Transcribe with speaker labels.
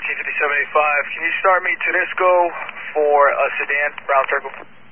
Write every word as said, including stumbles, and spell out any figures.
Speaker 1: fifty-seven eighty-five. Can you start me Tedesco for a sedan, brown circle?